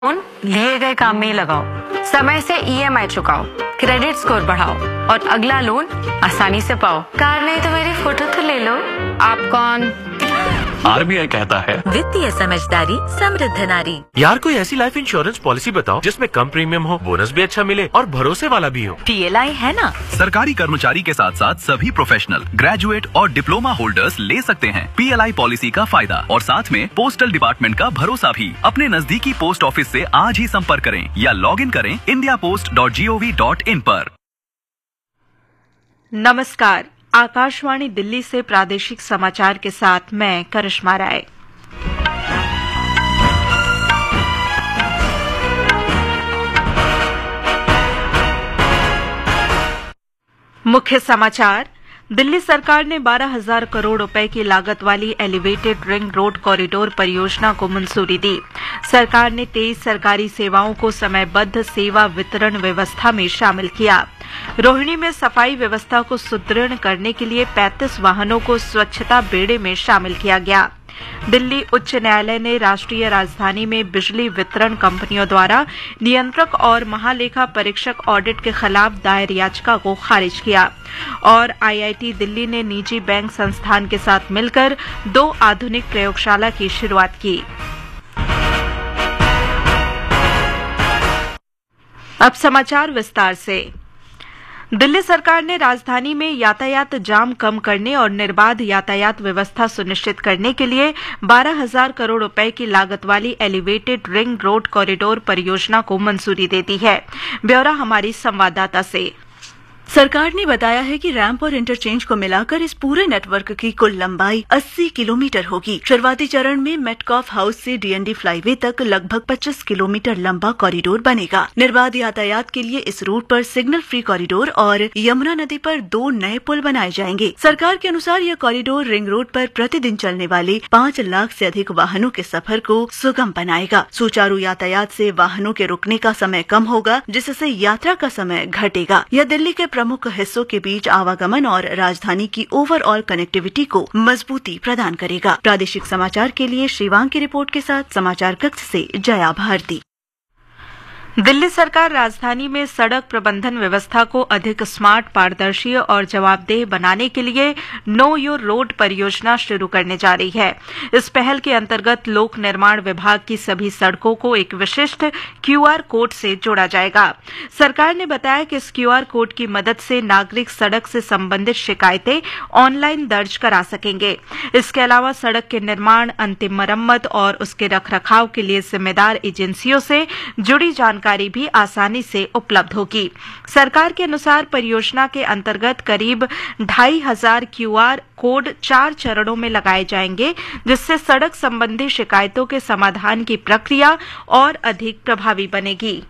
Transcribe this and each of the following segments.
Loan लिए गए काम में ही लगाओ, समय से ईएमआई चुकाओ, क्रेडिट स्कोर बढ़ाओ और अगला लोन आसानी से पाओ। कार नहीं तो मेरी फोटो तो ले लो। आप कौन? आरबीआई कहता है वित्तीय समझदारी समृद्ध नारी। यार कोई ऐसी लाइफ इंश्योरेंस पॉलिसी बताओ जिसमें कम प्रीमियम हो, बोनस भी अच्छा मिले और भरोसे वाला भी हो। पीएलआई है ना। सरकारी कर्मचारी के साथ साथ सभी प्रोफेशनल, ग्रेजुएट और डिप्लोमा होल्डर्स ले सकते हैं पीएलआई पॉलिसी का फायदा और साथ में पोस्टल डिपार्टमेंट का भरोसा भी। अपने नजदीकी पोस्ट ऑफिस से आज ही संपर्क करें या लॉग इन करें indiapost.gov.in पर। नमस्कार, आकाशवाणी दिल्ली से प्रादेशिक समाचार के साथ मैं करिश्मा राय। मुख्य समाचार। दिल्ली सरकार ने 12,000 करोड़ रुपए की लागत वाली एलिवेटेड रिंग रोड कॉरिडोर परियोजना को मंजूरी दी। सरकार ने 23 सरकारी सेवाओं को समयबद्ध सेवा वितरण व्यवस्था में शामिल किया। रोहिणी में सफाई व्यवस्था को सुदृढ़ करने के लिए 35 वाहनों को स्वच्छता बेड़े में शामिल किया गया। दिल्ली उच्च न्यायालय ने राष्ट्रीय राजधानी में बिजली वितरण कंपनियों द्वारा नियंत्रक और महालेखा परीक्षक ऑडिट के खिलाफ दायर याचिका को खारिज किया और आईआईटी दिल्ली ने निजी बैंक संस्थान के साथ मिलकर 2 आधुनिक प्रयोगशाला की शुरुआत की। अब समाचार विस्तार से। दिल्ली सरकार ने राजधानी में यातायात जाम कम करने और निर्बाध यातायात व्यवस्था सुनिश्चित करने के लिए 12,000 करोड़ रुपए की लागत वाली एलिवेटेड रिंग रोड कॉरिडोर परियोजना को मंजूरी दे दी है। ब्यौरा हमारी संवाददाता से। सरकार ने बताया है कि रैंप और इंटरचेंज को मिलाकर इस पूरे नेटवर्क की कुल लंबाई 80 किलोमीटर होगी। शुरुआती चरण में मेटकॉफ हाउस से डीएनडी फ्लाईवे तक लगभग 25 किलोमीटर लंबा कॉरिडोर बनेगा। निर्बाध यातायात के लिए इस रूट पर सिग्नल फ्री कॉरिडोर और यमुना नदी पर 2 नए पुल बनाए जाएंगे। सरकार के अनुसार यह कॉरिडोर रिंग रोड पर प्रतिदिन चलने वाले 5 लाख से अधिक वाहनों के सफर को सुगम बनाएगा। सुचारू यातायात से वाहनों के रुकने का समय कम होगा, जिससे यात्रा का समय घटेगा। यह दिल्ली के प्रमुख हिस्सों के बीच आवागमन और राजधानी की ओवरऑल कनेक्टिविटी को मजबूती प्रदान करेगा। प्रादेशिक समाचार के लिए श्रीवांग की रिपोर्ट के साथ समाचार कक्ष से जया भारती। दिल्ली सरकार राजधानी में सड़क प्रबंधन व्यवस्था को अधिक स्मार्ट, पारदर्शी और जवाबदेह बनाने के लिए नो योर रोड परियोजना शुरू करने जा रही है। इस पहल के अंतर्गत लोक निर्माण विभाग की सभी सड़कों को एक विशिष्ट क्यूआर कोड से जोड़ा जाएगा। सरकार ने बताया कि इस क्यूआर कोड की मदद से नागरिक सड़क से संबंधित शिकायतें ऑनलाइन दर्ज करा सकेंगे। इसके अलावा सड़क के निर्माण, अंतिम मरम्मत और उसके रखरखाव के लिए जिम्मेदार एजेंसियों से जुड़ी जानकारी भी आसानी से उपलब्ध होगी। सरकार के अनुसार परियोजना के अंतर्गत करीब 2,500 क्यूआर कोड 4 चरणों में लगाए जाएंगे, जिससे सड़क संबंधी शिकायतों के समाधान की प्रक्रिया और अधिक प्रभावी बनेगी।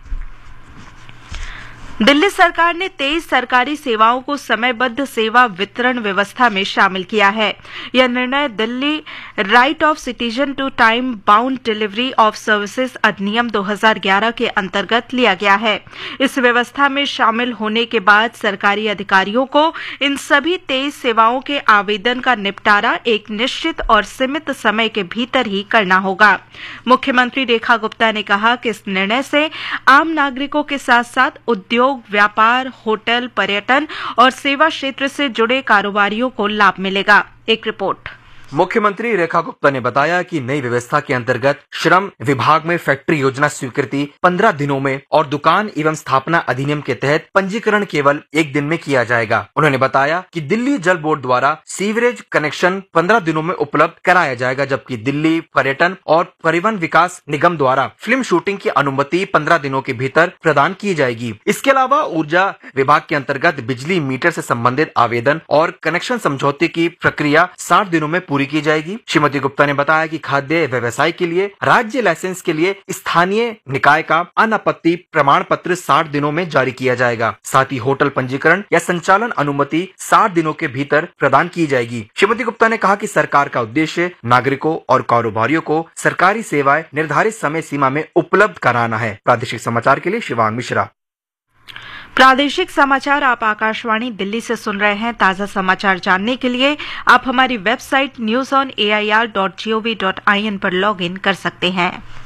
दिल्ली सरकार ने 23 सरकारी सेवाओं को समयबद्ध सेवा वितरण व्यवस्था में शामिल किया है। यह निर्णय Delhi right of citizen to time bound delivery of services अधिनियम 2011 के अंतर्गत लिया गया है। इस व्यवस्था में शामिल होने के बाद सरकारी अधिकारियों को इन सभी 23 सेवाओं के आवेदन का निपटारा एक निश्चित और सीमित समय के भीतर ही करना होगा। मुख्यमंत्री रेखा गुप्ता ने कहा कि इस निर्णय से आम नागरिकों के साथ साथ उद्योग, व्यापार, होटल, पर्यटन और सेवा क्षेत्र से जुड़े कारोबारियों को लाभ मिलेगा। एक रिपोर्ट। मुख्यमंत्री रेखा गुप्ता ने बताया कि नई व्यवस्था के अंतर्गत श्रम विभाग में फैक्ट्री योजना स्वीकृति 15 दिनों में और दुकान एवं स्थापना अधिनियम के तहत पंजीकरण केवल 1 दिन में किया जाएगा। उन्होंने बताया कि दिल्ली जल बोर्ड द्वारा सीवरेज कनेक्शन 15 दिनों में उपलब्ध कराया जाएगा, जबकि दिल्ली पर्यटन और परिवहन विकास निगम द्वारा फिल्म शूटिंग की अनुमति 15 दिनों के भीतर प्रदान की जाएगी। इसके अलावा ऊर्जा विभाग के अंतर्गत बिजली मीटर से संबंधित आवेदन और कनेक्शन समझौते की प्रक्रिया 60 दिनों में पूरी की जाएगी। श्रीमती गुप्ता ने बताया कि खाद्य व्यवसाय के लिए राज्य लाइसेंस के लिए स्थानीय निकाय का अनापत्ति प्रमाण पत्र 60 दिनों में जारी किया जाएगा। साथ ही होटल पंजीकरण या संचालन अनुमति 60 दिनों के भीतर प्रदान की जाएगी। श्रीमती गुप्ता ने कहा कि सरकार का उद्देश्य नागरिकों और कारोबारियों को सरकारी सेवाएं निर्धारित समय सीमा में उपलब्ध कराना है। प्रादेशिक समाचार के लिए शिवांग मिश्रा। प्रादेशिक समाचार आप आकाशवाणी दिल्ली से सुन रहे हैं। ताजा समाचार जानने के लिए आप हमारी वेबसाइट newsonair.gov.in पर लॉग इन कर सकते हैं।